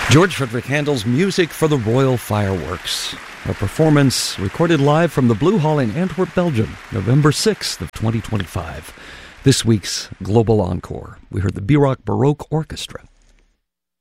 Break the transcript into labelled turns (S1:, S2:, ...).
S1: George Frederick Handel's music for the Royal Fireworks. A performance recorded live from the Blue Hall in Antwerp, Belgium, November 6th of 2025. This week's Global Encore, we heard the B-Rock Baroque Orchestra.